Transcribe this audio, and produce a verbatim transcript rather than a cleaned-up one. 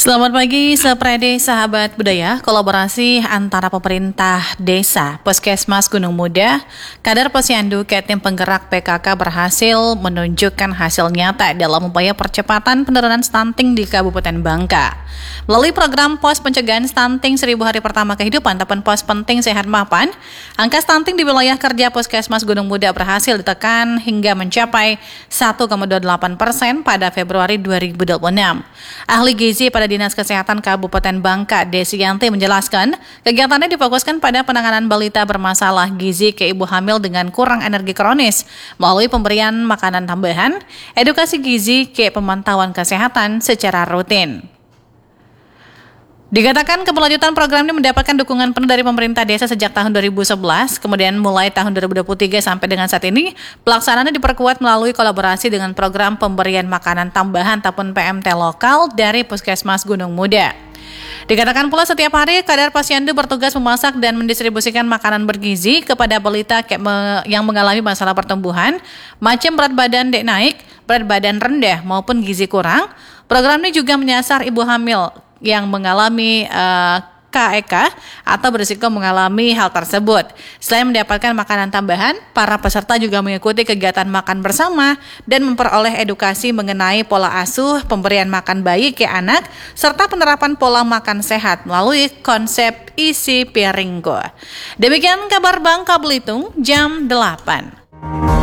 Selamat pagi, Seprede sahabat budaya. Kolaborasi antara pemerintah desa, Puskesmas Gunung Muda, Kadar Posyandu ke tim penggerak P K K berhasil menunjukkan hasil nyata dalam upaya percepatan penurunan stunting di Kabupaten Bangka. Melalui program Pos Pencegahan Stunting seribu Hari Pertama Kehidupan ataupun Pos Penting Sehat Mapan, angka stunting di wilayah kerja Puskesmas Gunung Muda berhasil ditekan hingga mencapai satu koma dua delapan persen pada Februari dua ribu dua puluh enam. Ahli gizi pada Dinas Kesehatan Kabupaten Bangka, Desianti menjelaskan, kegiatannya difokuskan pada penanganan balita bermasalah gizi ke ibu hamil dengan kurang energi kronis melalui pemberian makanan tambahan, edukasi gizi ke pemantauan kesehatan secara rutin. Dikatakan keberlanjutan program ini mendapatkan dukungan penuh dari pemerintah desa sejak tahun dua ribu sebelas, kemudian mulai tahun dua ribu dua puluh tiga sampai dengan saat ini, pelaksanaannya diperkuat melalui kolaborasi dengan program pemberian makanan tambahan ataupun P M T lokal dari Puskesmas Gunung Muda. Dikatakan pula setiap hari Kadar Posyandu bertugas memasak dan mendistribusikan makanan bergizi kepada balita yang mengalami masalah pertumbuhan, macam berat badan dek naik, berat badan rendah maupun gizi kurang. Program ini juga menyasar ibu hamil yang mengalami uh, K E K atau berisiko mengalami hal tersebut. Selain mendapatkan makanan tambahan, para peserta juga mengikuti kegiatan makan bersama dan memperoleh edukasi mengenai pola asuh, pemberian makan bayi ke anak, serta penerapan pola makan sehat melalui konsep isi piringku. Demikian kabar Bangka Belitung jam delapan.